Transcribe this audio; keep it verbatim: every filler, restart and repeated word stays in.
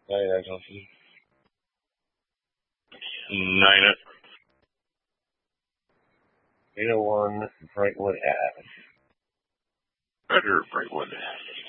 Nina Johnson. Nina. eight oh one Brightwood Ave. Roger, Brightwood.